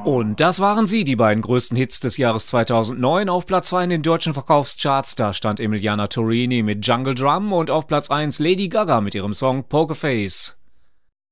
Und das waren sie, die beiden größten Hits des Jahres 2009. Auf Platz 2 in den deutschen Verkaufscharts, da stand Emiliana Torini mit Jungle Drum und auf Platz 1 Lady Gaga mit ihrem Song Poker Face.